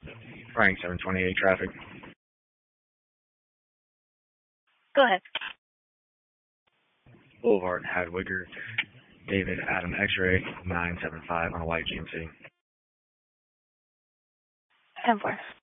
Frank, 728 traffic. Go ahead. Boulevard, Hadwiger, David Adam X-ray, 975 on a white GMC. 10-4.